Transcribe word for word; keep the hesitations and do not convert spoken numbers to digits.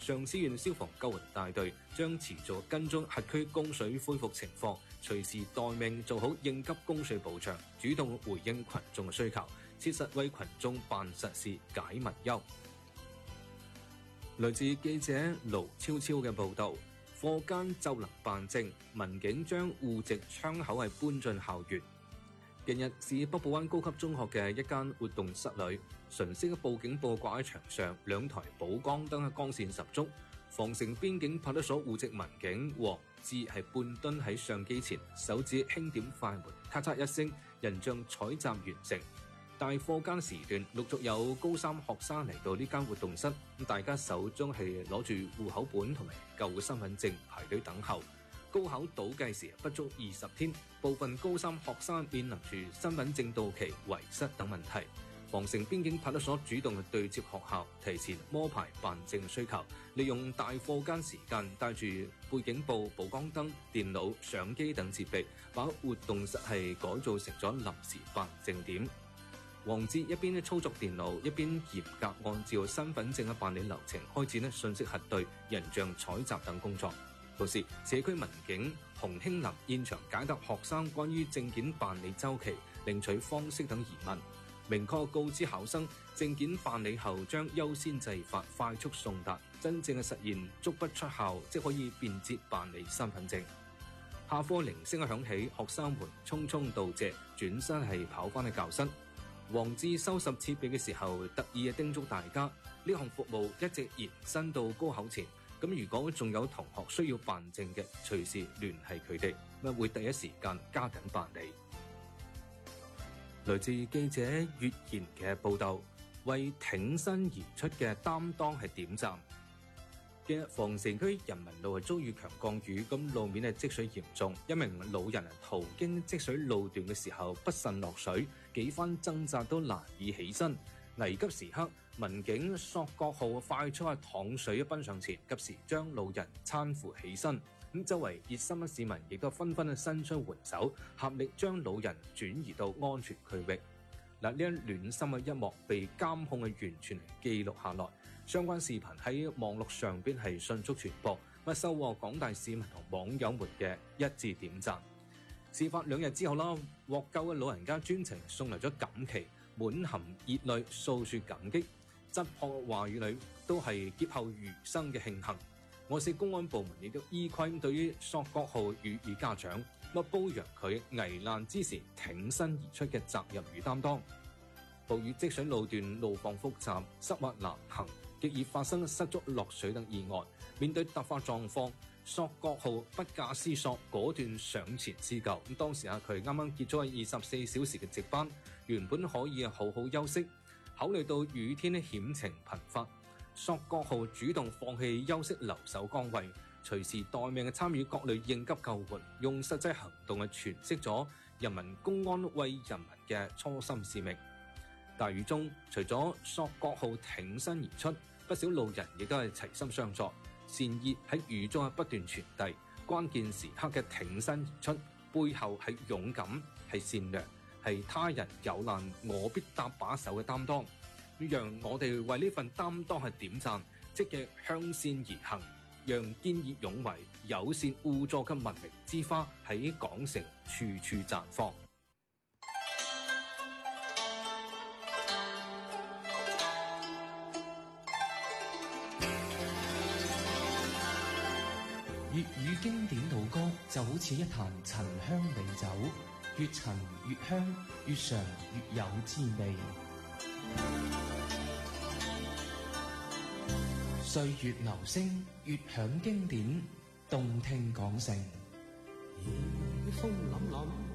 上思縣消防救援大隊將持續跟蹤轄區供水恢復情況，隨時待命做好應急供水保障，主動回應群眾嘅需求，切實為群眾辦實事解民憂。來自記者盧超超嘅報導，課間就能辦證，民警將戶籍窗口係搬進校園。近日，市北部灣高級中學嘅一間活動室裏，純色嘅報警簿掛喺牆上，兩台補光燈嘅光線十足。防城邊境派出所戶籍民警黃志係半蹲喺相機前，手指輕點快門，咔嚓一聲，人像採集完成。大課間時段，陸續有高三學生嚟到呢間活動室，大家手中係攞住戶口本同埋舊身份證排隊等候。高考倒計時不足二十天，部分高三學生面臨住身份證到期、遺失等問題。防城邊境派出所主動對接學校，提前摸排辦證需求，利用大課間時間帶住背景簿、補光燈、電腦、相機等設備，把活動室係改造成咗臨時辦證點。黃志一邊操作電腦，一邊嚴格按照身份證嘅辦理流程開展信息核對、人像採集等工作。同時，社區民警洪興林現場解答學生關於證件辦理週期、領取方式等疑問，明確告知考生證件辦理後將優先制發快速送達，真正嘅實現足不出校即可以便捷辦理身份證。下課鈴聲響起，學生們匆匆道謝，轉身係跑翻去教室。黃志收拾設備嘅時候，特意叮囑大家呢項服務一直延伸到高考前。咁如果仲有同學需要辦證嘅，隨時聯繫佢哋，咁會第一時間加緊辦理。來自記者月賢嘅報道，為挺身而出嘅擔當係點讚。嘅防城區人民路係遭遇強降雨，咁路面係積水嚴重，一名老人途經積水路段嘅時候不慎落水，幾番掙扎都難以起身。危急時刻，民警索國號快速喺淌水一奔上前，及時將老人攙扶起身。咁周圍熱心嘅市民亦都紛紛伸出援手，合力將老人轉移到安全區域。嗱，呢一暖心嘅一幕被監控嘅完全記錄下來，相關視頻喺網絡上邊係迅速傳播，咁收穫廣大市民同網友們嘅一致點讚。事發兩日之後啦，獲救嘅老人家專程送嚟咗錦旗，滿含熱淚訴說感激，質樸話語裏都係劫後餘生嘅慶幸。我市公安部門亦都依規對於索國號予以嘉獎，乜褒揚佢危難之時挺身而出嘅責任與擔當。暴雨積水路段路況複雜，濕滑難行，極易發生失足落水等意外。面對突發狀況，索國號不假思索，果斷上前施救。咁當時啊，佢啱啱結束二十四小時嘅值班，原本可以好好休息，考慮到雨天嘅險情頻發，索國號主動放棄休息，留守崗位，隨時待命嘅參與各類應急救援，用實際行動去詮釋咗人民公安為人民嘅初心使命。大雨中，除咗索國號挺身而出，不少路人亦都係齊心相助，善意喺雨中不斷傳遞。關鍵時刻嘅挺身而出，背後係勇敢、係善良、係他人有難我必搭把手嘅擔當。讓我哋為呢份擔當係點讚，積極向善而行，讓見義勇為、友善互助嘅文明之花喺港城處處綻放。 粵語經典老歌就好似一壇陳香美酒，越陳越香，越嘗越有滋味。歲月留聲，越享經典，動聽港城。 夜風凜凜